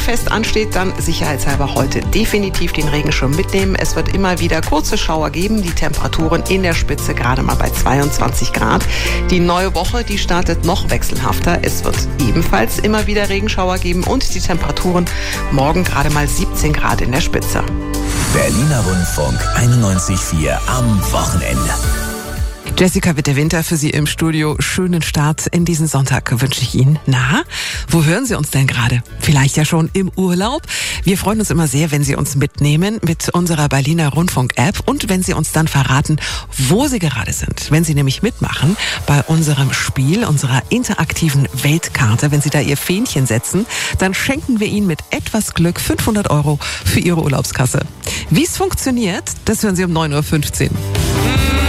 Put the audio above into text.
Sommerfest ansteht, dann sicherheitshalber heute definitiv den Regenschirm mitnehmen. Es wird immer wieder kurze Schauer geben. Die Temperaturen in der Spitze gerade mal bei 22 Grad. Die neue Woche, die startet noch wechselhafter. Es wird ebenfalls immer wieder Regenschauer geben und die Temperaturen morgen gerade mal 17 Grad in der Spitze. Berliner Rundfunk 91,4 am Wochenende. Jessica Witte-Winter für Sie im Studio. Schönen Start in diesen Sonntag wünsche ich Ihnen. Na, wo hören Sie uns denn gerade? Vielleicht ja schon im Urlaub? Wir freuen uns immer sehr, wenn Sie uns mitnehmen mit unserer Berliner Rundfunk-App und wenn Sie uns dann verraten, wo Sie gerade sind. Wenn Sie nämlich mitmachen bei unserem Spiel, unserer interaktiven Weltkarte, wenn Sie da Ihr Fähnchen setzen, dann schenken wir Ihnen mit etwas Glück 500 € für Ihre Urlaubskasse. Wie es funktioniert, das hören Sie um 9:15 Uhr.